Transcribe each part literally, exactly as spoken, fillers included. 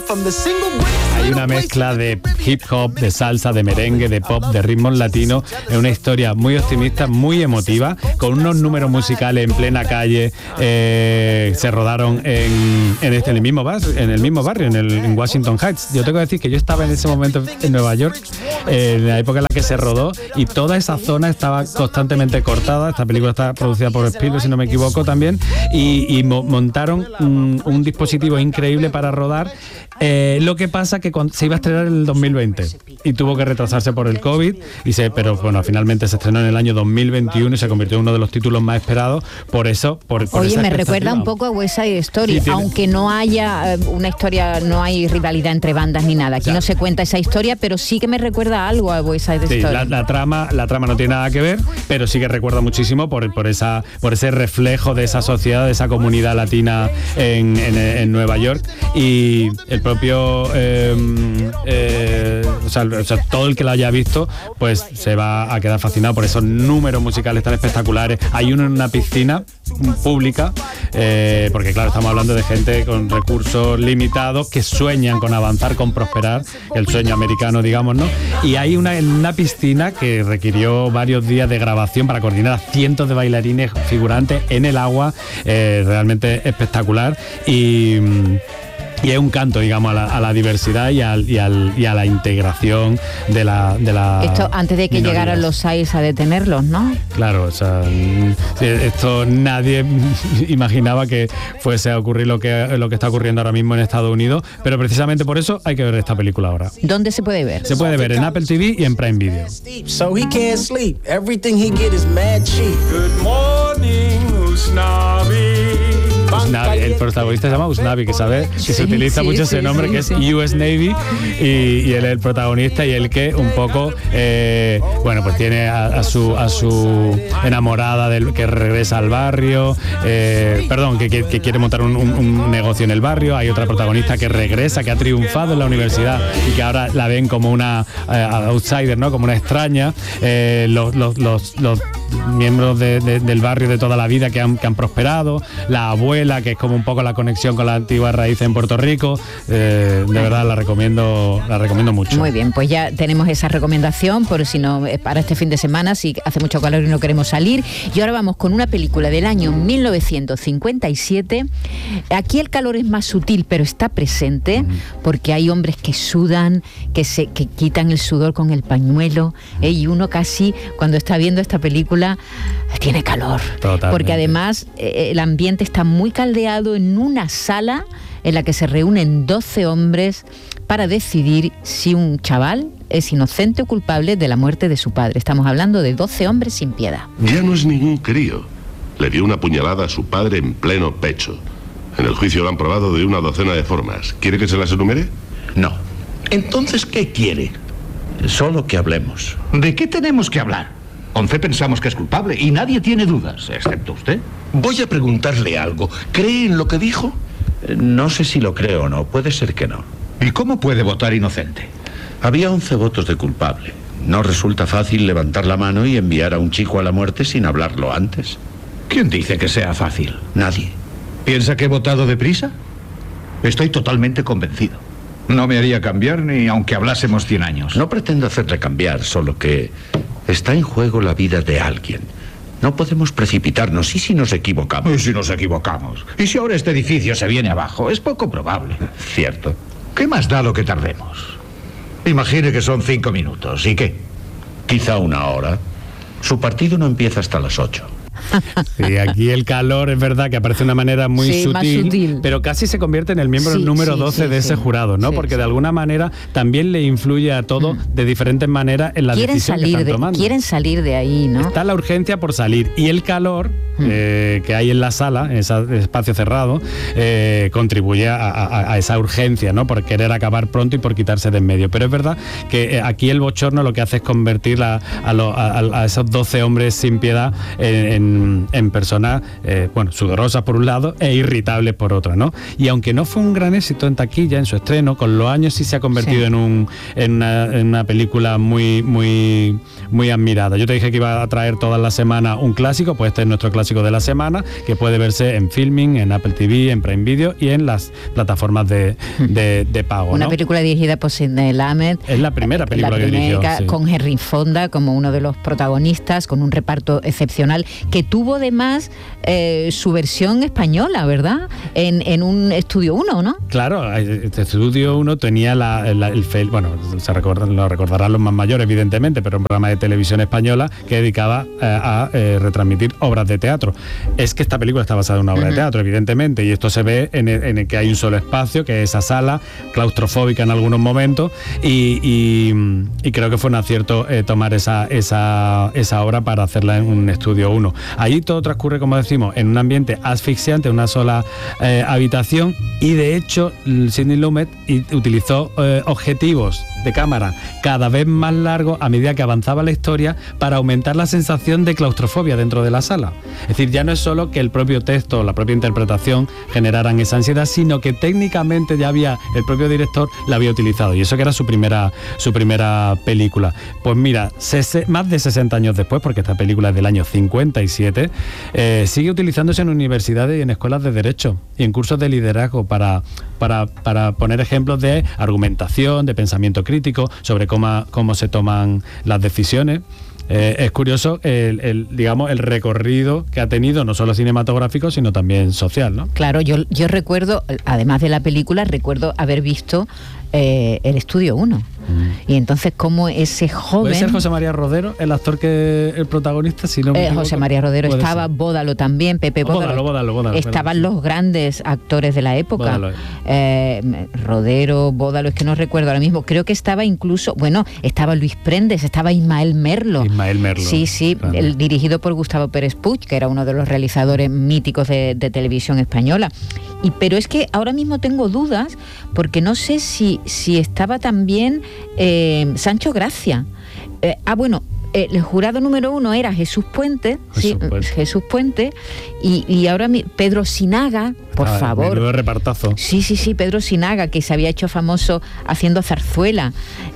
Hay una mezcla de hip hop, de salsa, de merengue, de pop, de ritmos latinos. Es una historia muy optimista, muy emotiva, con unos números musicales en plena calle. Eh, se rodaron en, en, este, en, el mismo bar, en el mismo barrio, en, el, en Washington Heights. Yo tengo que decir que yo estaba en ese momento en Nueva York, eh, en la época en la que se rodó, y toda esa zona estaba constantemente cortada. Esta película está producida por Spielberg, si no me equivoco, también, y, y mo- montaron un, un dispositivo increíble para rodar. Eh, lo que pasa que cuando se iba a estrenar en el dos mil veinte y tuvo que retrasarse por el COVID, y se, pero bueno, finalmente se estrenó en el año dos mil veintiuno y se convirtió en uno de los títulos más esperados. Por eso, por, por Oye, esa me recuerda un poco a West Side Story, sí, tiene... aunque no haya eh, una historia, no hay rivalidad entre bandas ni nada. Aquí ya no se cuenta esa historia, pero sí que me recuerda algo a West Side sí, Story. La, la trama, la trama no tiene nada que ver, pero sí que recuerda muchísimo por, por esa, por ese reflejo de esa sociedad, de esa comunidad latina en, en, en Nueva York, y el propio eh, eh, o sea, o sea, todo el que la haya visto, pues se va a quedar fascinado por esos números musicales tan espectaculares. Hay uno en una piscina pública, eh, porque claro, estamos hablando de gente con recursos limitados que sueñan con avanzar, con prosperar, el sueño americano, digamos, ¿no? Y hay una en una piscina que requirió varios días de grabación para coordinar a cientos de bailarines figurantes en el agua, eh, realmente espectacular. Y Y es un canto, digamos, a la, a la diversidad y, al, y, al, y a la integración de la, de la Esto antes de que minorías. llegaran los S A I S a detenerlos, ¿no? Claro, o sea, esto nadie imaginaba que fuese a ocurrir lo que, lo que está ocurriendo ahora mismo en Estados Unidos, pero precisamente por eso hay que ver esta película ahora. ¿Dónde se puede ver? Se puede ver en Apple T V y en Prime Video. So he can't sleep. Everything he get is mad cheap. Good morning, Usnavi. Usnavi, el protagonista se llama Usnavi, que sabe que sí, se utiliza sí, mucho sí, ese nombre, sí, que sí. es U S Navy, y, y él es el protagonista, y el que un poco eh, bueno, pues tiene a, a su a su enamorada del, que regresa al barrio, eh, perdón, que, que, que quiere montar un, un, un negocio en el barrio. Hay otra protagonista que regresa, que ha triunfado en la universidad y que ahora la ven como una uh, outsider, ¿no? Como una extraña. Eh, los, los, los, los miembros de, de, del barrio de toda la vida que han, que han prosperado, la abuela, que es como un poco la conexión con la antigua raíz en Puerto Rico. Eh, de verdad la recomiendo, la recomiendo mucho. Muy bien, pues ya tenemos esa recomendación, por si no, para este fin de semana, si hace mucho calor y no queremos salir. Y ahora vamos con una película del año mil novecientos cincuenta y siete. Aquí el calor es más sutil, pero está presente, porque hay hombres que sudan, que se que quitan el sudor con el pañuelo, ¿eh? Y uno casi, cuando está viendo esta película, tiene calor. Totalmente. Porque además eh, el ambiente está muy caldeado en una sala en la que se reúnen doce hombres para decidir si un chaval es inocente o culpable de la muerte de su padre. Estamos hablando de doce hombres sin piedad. Ya no es ningún crío. Le dio una puñalada a su padre en pleno pecho. En el juicio lo han probado de una docena de formas. ¿Quiere que se las enumere? No. Entonces, ¿qué quiere? Solo que hablemos. ¿De qué tenemos que hablar? Once pensamos que es culpable y nadie tiene dudas, excepto usted. Voy a preguntarle algo. ¿Cree en lo que dijo? No sé si lo creo o no. Puede ser que no. ¿Y cómo puede votar inocente? Había once votos de culpable. No resulta fácil levantar la mano y enviar a un chico a la muerte sin hablarlo antes. ¿Quién dice que sea fácil? Nadie. ¿Piensa que he votado deprisa? Estoy totalmente convencido. No me haría cambiar ni aunque hablásemos cien años. No pretendo hacerle cambiar, solo que está en juego la vida de alguien. No podemos precipitarnos. ¿Y si nos equivocamos? ¿Y si nos equivocamos? ¿Y si ahora este edificio se viene abajo? Es poco probable. Cierto. ¿Qué más da lo que tardemos? Imagine que son cinco minutos. ¿Y qué? Quizá una hora. Su partido no empieza hasta las ocho. Sí, aquí el calor es verdad que aparece de una manera muy sí, sutil, sutil, pero casi se convierte en el miembro sí, número sí, doce sí, de ese sí, jurado, ¿no? sí, Porque sí. de alguna manera también le influye a todo mm. de diferentes maneras en la quieren decisión salir que están de, tomando. Quieren salir de ahí, ¿no? Está la urgencia por salir y el calor mm. eh, que hay en la sala, en ese espacio cerrado, eh, contribuye a, a, a esa urgencia, ¿no? Por querer acabar pronto y por quitarse de en medio. Pero es verdad que aquí el bochorno lo que hace es convertir a, a, lo, a, a esos doce hombres sin piedad en, en en, en personas, eh, bueno, sudorosas por un lado e irritables por otra, ¿no? Y aunque no fue un gran éxito en taquilla, en su estreno, con los años sí se ha convertido sí. en, un, en, una, en una película muy, muy, muy admirada. Yo te dije que iba a traer todas las semanas un clásico, pues este es nuestro clásico de la semana, que puede verse en Filmin, en Apple T V, en Prime Video y en las plataformas de, de, de pago. Una ¿no? película dirigida por Sidney Lumet. Es la primera película la que dirigió. Sí. Con Henry Fonda como uno de los protagonistas, con un reparto excepcional, que tuvo además eh, su versión española, ¿verdad? En, en un Estudio uno, ¿no? Claro, este Estudio uno tenía la, la, el fel, bueno, se recordan, lo recordarán los más mayores, evidentemente, pero un programa de televisión española que dedicaba eh, a eh, retransmitir obras de teatro. Es que esta película está basada en una obra uh-huh. de teatro, evidentemente, y esto se ve en el, en el que hay un solo espacio, que es esa sala, claustrofóbica en algunos momentos, y, y, y creo que fue un acierto eh, tomar esa, esa, esa obra para hacerla en un Estudio uno. Allí todo transcurre, como decimos, en un ambiente asfixiante, una sola eh, habitación, y de hecho Sidney Lumet utilizó eh, objetivos de cámara cada vez más largos a medida que avanzaba la historia para aumentar la sensación de claustrofobia dentro de la sala. Es decir, ya no es solo que el propio texto, la propia interpretación generaran esa ansiedad, sino que técnicamente ya había, el propio director la había utilizado, y eso que era su primera, su primera película. Pues mira, ses- más de sesenta años después, porque esta película es del año cincuenta y siete, eh, sigue utilizándose en universidades y en escuelas de derecho y en cursos de liderazgo para, para, para poner ejemplos de argumentación, de pensamiento crítico, sobre cómo, cómo se toman las decisiones. Eh, es curioso el, el, digamos, el recorrido que ha tenido, no solo cinematográfico, sino también social, ¿no? Claro, yo, yo recuerdo, además de la película, recuerdo haber visto eh, el Estudio uno. Mm. Y entonces como ese joven... ¿Puede ser José María Rodero el actor que el protagonista? Si no me eh, equivoco, José María Rodero estaba, ser. Bódalo también, Pepe Bódalo. Bódalo, Bódalo, Bódalo Estaban perdón, los sí. grandes actores de la época. Bódalo. Eh, Rodero, Bódalo, es que no recuerdo ahora mismo. Creo que estaba incluso, bueno, estaba Luis Prendes, estaba Ismael Merlo. Ismael Merlo. Sí, sí, el, dirigido por Gustavo Pérez Puig, que era uno de los realizadores míticos de, de televisión española. Y, pero es que ahora mismo tengo dudas, porque no sé si, si estaba también eh, Sancho Gracia. Eh, ah, bueno, el jurado número uno era Jesús Puente, Jesús, sí, Puente. Jesús Puente, y, y ahora mi, Pedro Sinaga, por ah, favor. Menudo repartazo. Sí, sí, sí, Pedro Sinaga, que se había hecho famoso haciendo zarzuela.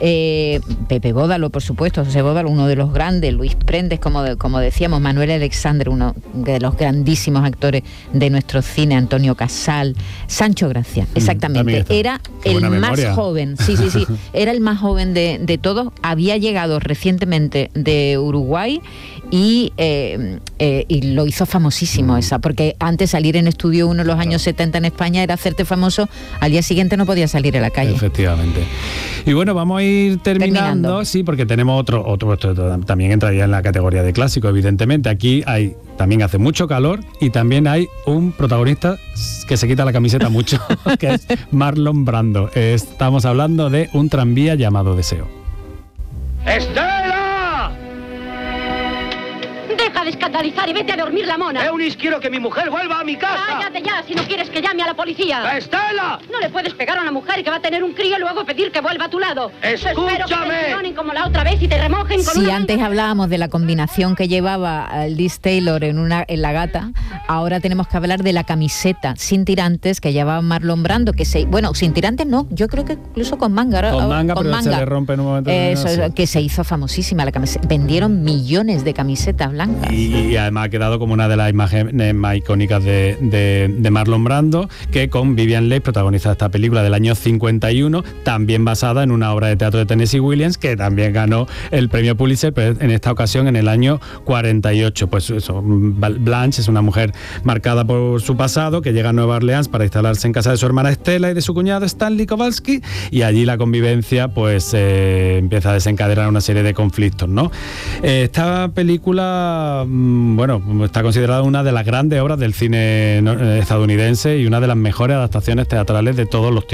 Eh, Pepe Bódalo, por supuesto, José Bódalo, uno de los grandes, Luis Prendes, como, de, como decíamos, Manuel Alexandre, uno de los grandísimos actores de nuestro cine, Antonio Casal, Sancho Gracia, exactamente. Mm, era el más memoria. joven, sí, sí, sí, era el más joven de, de todos, había llegado recientemente de Uruguay y, eh, eh, y lo hizo famosísimo mm. esa, porque antes salir en Estudio uno en los años setenta en España era hacerte famoso, al día siguiente no podías salir a la calle. Efectivamente. Y bueno, vamos a ir terminando, terminando. sí, porque tenemos otro, otro, otro, también entraría en la categoría de clásico, evidentemente. Aquí hay, también hace mucho calor y también hay un protagonista que se quita la camiseta mucho, que es Marlon Brando. Estamos hablando de Un tranvía llamado Deseo. ¡Estela! Deja de escandalizar y vete a dormir la mona. Eunice, quiero que mi mujer vuelva a mi casa. Cállate ya, si no quieres que llame a la policía. ¡Estela! No le puedes pegar a una mujer que va a tener un crío y luego pedir que vuelva a tu lado. ¡Escúchame! Espero que te perdonen como la otra vez y te remojen con si una... antes hablábamos de la combinación que llevaba Liz Taylor en, una, en La Gata, ahora tenemos que hablar de la camiseta sin tirantes que llevaba Marlon Brando, que se... Bueno, sin tirantes no, yo creo que incluso con manga. Ahora, con manga, con pero manga. se le rompe en un momento. Eso, sí. Que se hizo famosísima la camiseta. Vendieron millones de camisetas blancas. Y, y además ha quedado como una de las imágenes más icónicas de, de, de Marlon Brando, que con Vivian Leigh protagoniza esta película del año cincuenta y uno, también basada en una obra de teatro de Tennessee Williams, que también ganó el premio Pulitzer, pero en esta ocasión en el año cuarenta y ocho. Pues eso, Blanche es una mujer marcada por su pasado, que llega a Nueva Orleans para instalarse en casa de su hermana Estela y de su cuñado Stanley Kowalski, y allí la convivencia pues eh, empieza a desencadenar una serie de conflictos, ¿no? Eh, esta película, bueno, está considerada una de las grandes obras del cine estadounidense y una de las mejores adaptaciones teatrales de todos los tiempos.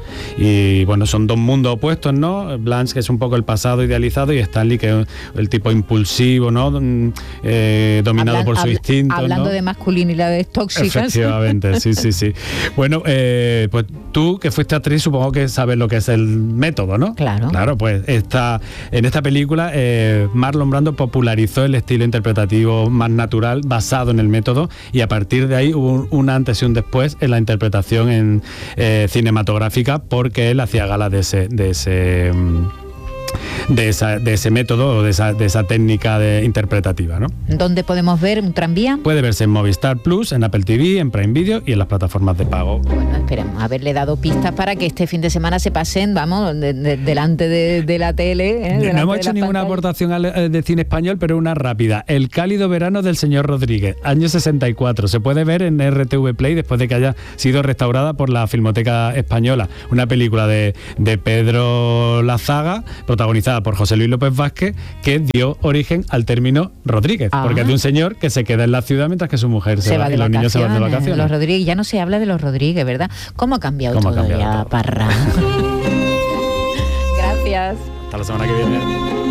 Y bueno, son dos mundos opuestos, ¿no? Blanche, que es un poco el pasado idealizado, y Stanley, que es el tipo impulsivo, ¿no? Eh, dominado Hablan, por su habla, instinto, hablando ¿no? de masculinidades tóxicas. Efectivamente, sí, sí, sí. Bueno, eh, pues tú, que fuiste actriz, supongo que sabes lo que es el método, ¿no? Claro. Claro, pues esta, en esta película eh, Marlon Brando popularizó el estilo interpretativo más natural basado en el método, y a partir de ahí hubo un, un antes y un después en la interpretación en, eh, cinematográfica, porque él hacía gala de ese... De ese De, esa, de ese método o de esa, de esa técnica de interpretativa, ¿no? ¿Dónde podemos ver un tranvía? Puede verse en Movistar Plus, en Apple T V, en Prime Video y en las plataformas de pago. Bueno, esperamos haberle dado pistas para que este fin de semana se pasen, vamos, de, de, delante de, de la tele. ¿eh? No hemos hecho ninguna pantalla. aportación al, de cine español, pero una rápida. El cálido verano del señor Rodríguez, año sesenta y cuatro. Se puede ver en R T V Play después de que haya sido restaurada por la Filmoteca Española. Una película de, de Pedro Lazaga, protagonizada por José Luis López Vázquez, que dio origen al término Rodríguez, Ah. porque es de un señor que se queda en la ciudad mientras que su mujer se, Se va, va de y los niños se van de vacaciones, vacaciones. Los Rodríguez, ya no se habla de los Rodríguez, ¿verdad? ¿Cómo ha cambiado ¿Cómo ha todo cambiado ya, todo? Parra? Gracias. Hasta la semana que viene.